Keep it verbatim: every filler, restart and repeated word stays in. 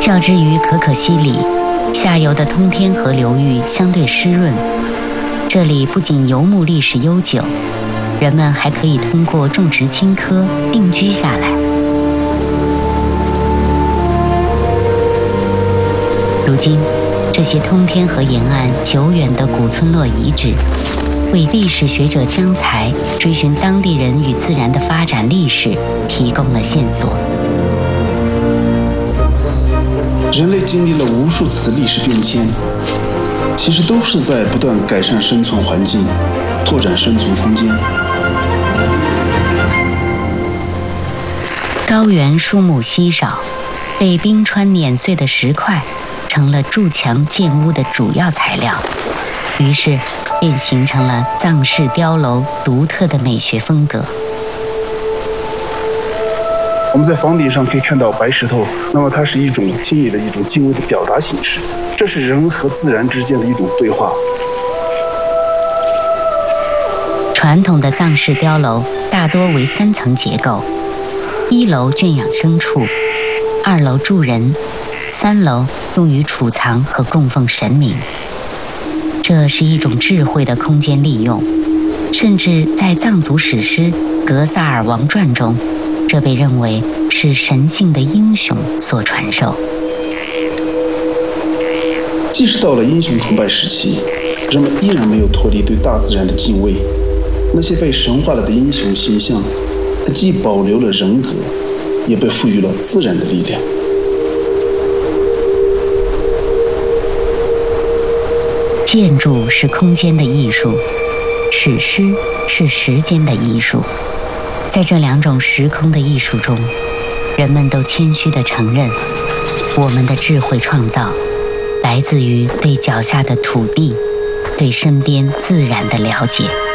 较之于可可西里，下游的通天河流域相对湿润，这里不仅游牧历史悠久，人们还可以通过种植青稞定居下来。如今，这些通天河沿岸久远的古村落遗址，为历史学者江才追寻当地人与自然的发展历史提供了线索。 人类经历了无数次历史变迁，其实都是在不断改善生存环境，拓展生存空间。 高原树木稀少，被冰川碾碎的石块成了筑墙建屋的主要材料，于是便形成了藏式碉楼独特的美学风格。 我们在房顶上可以看到白石头，那么它是一种敬意的一种敬畏的表达形式，这是人和自然之间的一种对话。 传统的藏式碉楼大多为三层结构，一楼圈养牲畜，二楼住人，三楼用于储藏和供奉神明。这是一种智慧的空间利用，甚至在藏族史诗《格萨尔王传》中，这被认为是神性的英雄所传授。 即使到了英雄崇拜时期，人们依然没有脱离对大自然的敬畏。那些被神化了的英雄形象，它既保留了人格，也被赋予了自然的力量。 建筑是空间的艺术，史诗是时间的艺术。在这两种时空的艺术中，人们都谦虚地承认，我们的智慧创造来自于对脚下的土地、对身边自然的了解。